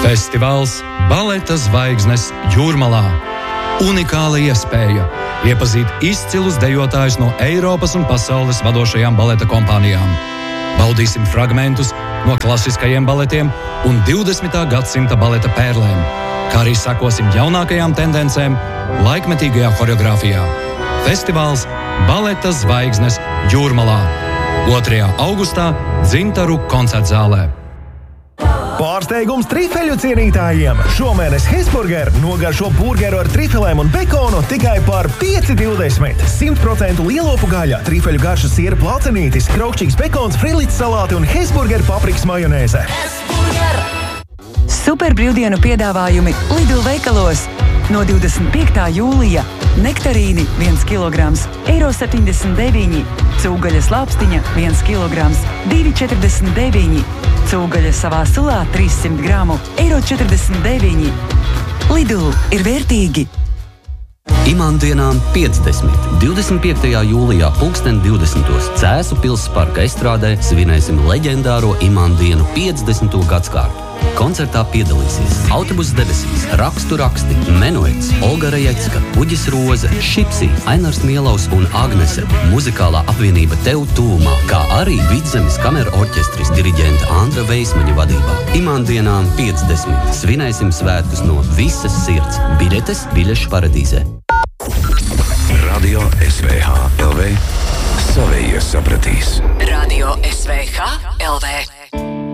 Festivāls Baleta zvaigznes Jūrmalā. Unikāla iespēja iepazīt izcilus dejotājus no Eiropas un pasaules vadošajām baleta kompānijām. Baudīsim fragmentus no klasiskajiem baletiem un 20. gadsimta baleta pērlēm, kā arī sakosim jaunākajām tendencēm laikmetīgajā choreogrāfijā. Festivāls Baleta zvaigznes Jūrmalā. 2. augustā Dzintaru koncertzālē. Pārsteigums trifeļu cienītājiem! Šomēnes Hesburger nogaršo burgeru ar trifilēm un bekonu tikai par 5,20. 100% lielopu gaļa, trifeļu garša siera placenītis, kraukšķīgs bekons, frilīts salāti un Hesburger paprikas majonēze. Super brīvdienu piedāvājumi Lidl veikalos. No 25. jūlija nektarīni 1 kg, €1,79, cūgaļas lāpstiņa 1 kg, €2,49, cūgaļa savā sulā 300 gramu, €49. Lidl ir vērtīgi! Imandienām 50. 25. jūlijā 20:20. Cēsu Pilsparka estrādē svinēsim leģendāro Imandienu 50. gadskārtu. Koncertā piedalīsies Autobuss debesīs, Rakstu raksti, Menuets, Olga Rejecka, Uģis Roze, Šipsī, Ainars Mielaus un Agnese, muzikālā apvienība Tev tūmā, kā arī Vidzemes kamera orķestris diriģenta Andra Veismaņa vadībā. Imandienām 50. Svinēsim svētkus no visas sirds. Biļetes biļešu paradīzē. Radio SVH LV. Savējie sapratīs. Radio SVH LV.